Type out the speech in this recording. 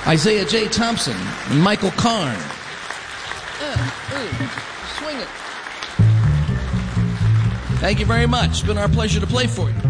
Isaiah J. Thompson, and Michael Karn. Swing it. Thank you very much. It's been our pleasure to play for you.